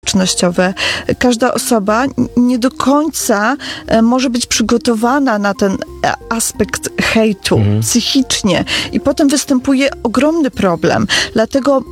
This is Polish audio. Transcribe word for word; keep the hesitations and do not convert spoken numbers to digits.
społecznościowe. Każda osoba nie do końca może być przygotowana na ten aspekt hejtu mhm. psychicznie i potem występuje ogromny problem. Dlatego